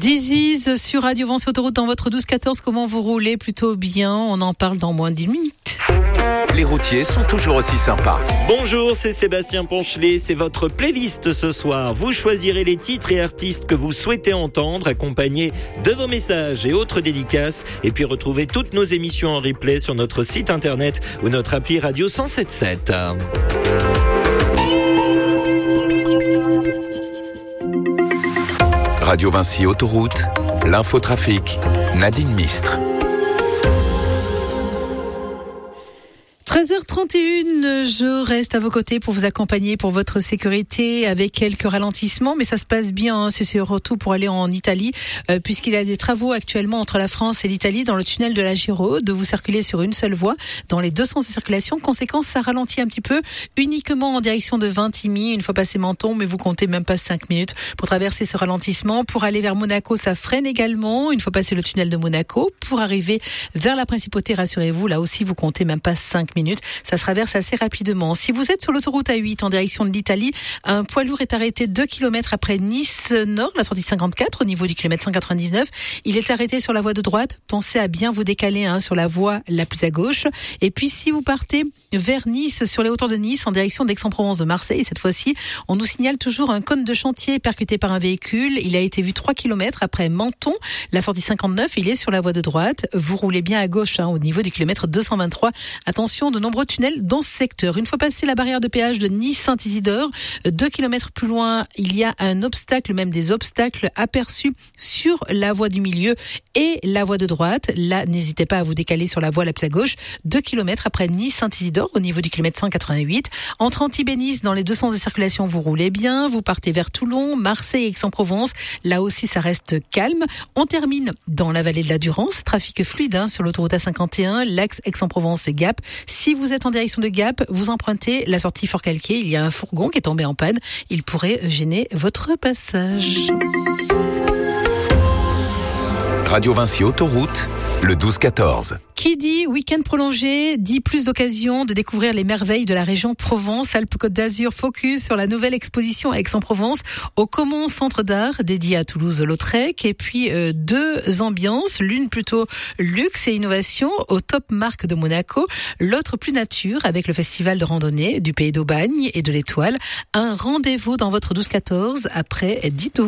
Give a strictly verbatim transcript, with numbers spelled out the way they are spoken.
Diziz sur Radio Vinci Autoroute dans votre douze quatorze. Comment vous roulez? Plutôt bien. On en parle dans moins de dix minutes. Les routiers sont toujours aussi sympas. Bonjour, c'est Sébastien Ponchelet. C'est votre playlist ce soir. Vous choisirez les titres et artistes que vous souhaitez entendre, accompagnés de vos messages et autres dédicaces. Et puis retrouvez toutes nos émissions en replay sur notre site internet ou notre appli Radio cent sept sept. Radio Vinci Autoroute, l'infotrafic, Nadine Mistre. treize heures trente et une, je reste à vos côtés pour vous accompagner pour votre sécurité avec quelques ralentissements, mais ça se passe bien, hein, c'est surtout pour aller en Italie, euh, puisqu'il y a des travaux actuellement entre la France et l'Italie dans le tunnel de la Giraude. Vous circulez sur une seule voie dans les deux sens de circulation. Conséquence, ça ralentit un petit peu, uniquement en direction de Vintimille, une fois passé Menton, mais vous comptez même pas cinq minutes pour traverser ce ralentissement. Pour aller vers Monaco, ça freine également, une fois passé le tunnel de Monaco. Pour arriver vers la Principauté, rassurez-vous, là aussi vous comptez même pas cinq minutes. Ça se traverse assez rapidement. Si vous êtes sur l'autoroute A huit en direction de l'Italie, un poids lourd est arrêté deux kilomètres après Nice Nord, la sortie cinquante-quatre, au niveau du kilomètre cent quatre-vingt-dix-neuf. Il est arrêté sur la voie de droite. Pensez à bien vous décaler hein, sur la voie la plus à gauche. Et puis si vous partez vers Nice, sur les hauteurs de Nice, en direction d'Aix-en-Provence de Marseille, cette fois-ci, on nous signale toujours un cône de chantier percuté par un véhicule. Il a été vu trois kilomètres après Menton, la sortie cinquante-neuf. Il est sur la voie de droite. Vous roulez bien à gauche hein, au niveau du kilomètre deux cent vingt-trois. Attention, de nombreux tunnels dans ce secteur. Une fois passé la barrière de péage de Nice-Saint-Isidore, deux kilomètres plus loin, il y a un obstacle, même des obstacles aperçus sur la voie du milieu et la voie de droite. Là, n'hésitez pas à vous décaler sur la voie la plus à gauche. deux kilomètres après Nice-Saint-Isidore, au niveau du kilomètre cent quatre-vingt-huit. Entre Antibes et Nice, dans les deux sens de circulation, vous roulez bien. Vous partez vers Toulon, Marseille et Aix-en-Provence. Là aussi, ça reste calme. On termine dans la vallée de la Durance. Trafic fluide hein, sur l'autoroute A cinquante et un, l'axe Aix-en-Provence-Gap. Si vous êtes en direction de Gap, vous empruntez la sortie Fort-Calquier. Il y a un fourgon qui est tombé en panne. Il pourrait gêner votre passage. Radio Vinci Autoroute, le douze quatorze. Qui dit week-end prolongé, dit plus d'occasions de découvrir les merveilles de la région Provence-Alpes-Côte d'Azur. Focus sur la nouvelle exposition à Aix-en-Provence au Comont Centre d'Art, dédié à Toulouse-Lautrec. Et puis euh, deux ambiances, l'une plutôt luxe et innovation au Top Marque de Monaco, l'autre plus nature avec le festival de randonnée du Pays d'Aubagne et de l'Étoile. Un rendez-vous dans votre douze quatorze après dix douze.